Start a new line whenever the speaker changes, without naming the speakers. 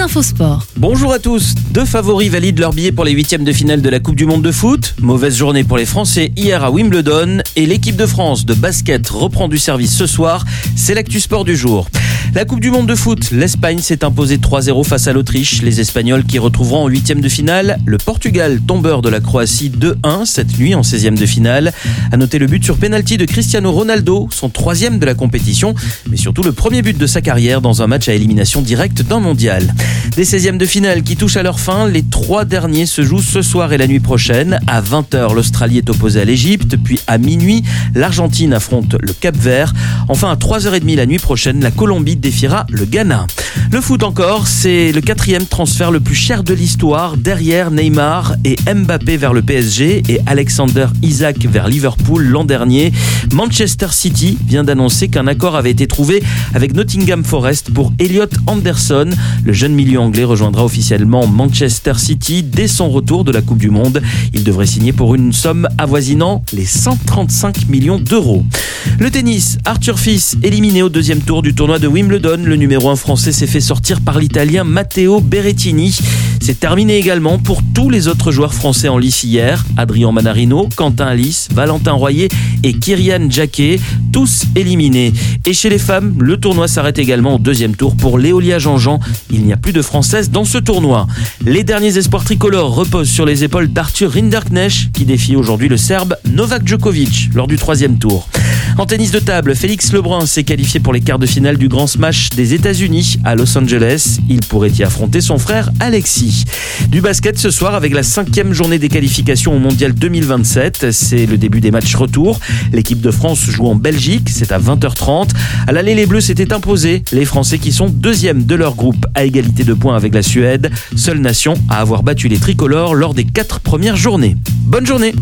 infos sport.
Bonjour à tous. 2 favoris valident leur billet pour les 8e de finale de la Coupe du Monde de foot. Mauvaise journée pour les Français hier à Wimbledon. Et l'équipe de France de basket reprend du service ce soir. C'est l'actu sport du jour. La Coupe du Monde de foot, l'Espagne s'est imposée 3-0 face à l'Autriche. Les Espagnols qui retrouveront en 8e de finale le Portugal, tombeur de la Croatie 2-1 cette nuit en 16e de finale. À noter le but sur pénalty de Cristiano Ronaldo, son 3e de la compétition, mais surtout le premier but de sa carrière dans un match à élimination directe d'un mondial. Des 16e de finale qui touchent à leur fin, les 3 derniers se jouent ce soir et la nuit prochaine. À 20h, l'Australie est opposée à l'Égypte, puis à minuit, l'Argentine affronte le Cap-Vert. Enfin, à 3h30 la nuit prochaine, la Colombie défiera le Ghana. Le foot encore, c'est le 4e transfert le plus cher de l'histoire, derrière Neymar et Mbappé vers le PSG et Alexander Isak vers Liverpool l'an dernier. Manchester City vient d'annoncer qu'un accord avait été trouvé avec Nottingham Forest pour Elliot Anderson. Le jeune milieu anglais rejoindra officiellement Manchester City dès son retour de la Coupe du Monde. Il devrait signer pour une somme avoisinant les 135 millions d'euros. Le tennis, Arthur Fils éliminé au 2e tour du tournoi de Wimbledon. Le numéro 1 français s'est fait sortir par l'Italien Matteo Berrettini. C'est terminé également pour tous les autres joueurs français en lice hier. Adrien Manarino, Quentin Alice, Valentin Royer et Kyrian Jacquet, tous éliminés. Et chez les femmes, le tournoi s'arrête également au 2e tour pour Léolia Jean-Jean. Il n'y a plus de Françaises dans ce tournoi. Les derniers espoirs tricolores reposent sur les épaules d'Arthur Rinderknecht qui défie aujourd'hui le Serbe Novak Djokovic lors du 3e tour. En tennis de table, Félix Lebrun s'est qualifié pour les quarts de finale du Grand Smash des États-Unis à Los Angeles. Il pourrait y affronter son frère Alexis. Du basket ce soir avec la 5e journée des qualifications au Mondial 2027. C'est le début des matchs retour. L'équipe de France joue en Belgique, c'est à 20h30. À l'aller, les Bleus s'étaient imposés. Les Français qui sont 2e de leur groupe à égalité de points avec la Suède. Seule nation à avoir battu les tricolores lors des 4 premières journées. Bonne journée.